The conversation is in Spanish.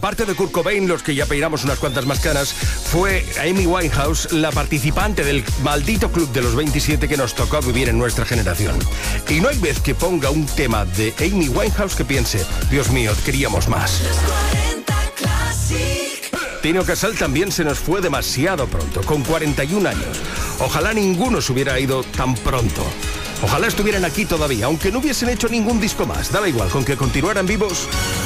aparte de Kurt Cobain, los que ya peinamos unas cuantas más canas, fue Amy Winehouse la participante del maldito club de los 27 que nos tocó vivir en nuestra generación. Y no hay vez que ponga un tema de Amy Winehouse que piense, Dios mío, queríamos más. Tino Casal también se nos fue demasiado pronto, con 41 años. Ojalá ninguno se hubiera ido tan pronto. Ojalá estuvieran aquí todavía, aunque no hubiesen hecho ningún disco más. Daba igual, con que continuaran vivos.